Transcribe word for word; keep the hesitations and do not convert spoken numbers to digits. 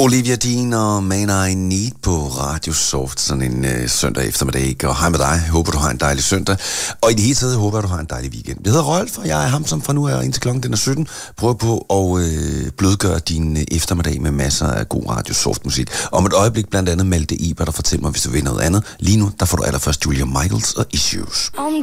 Olivia Dean og Man I Need på Radio Soft sådan en øh, søndag eftermiddag. Og hej med dig. Jeg håber, du har en dejlig søndag. Og i det hele taget håber jeg, du har en dejlig weekend. Jeg hedder Rolf, og jeg er ham, som fra nu er indtil klokken den er sytten. Prøver på at øh, blødgøre din øh, eftermiddag med masser af god Radio Soft musik. Om et øjeblik blandt andet Malte Eber, der fortæller mig, hvis du vil noget andet. Lige nu, der får du allerførst Julia Michaels og Issues.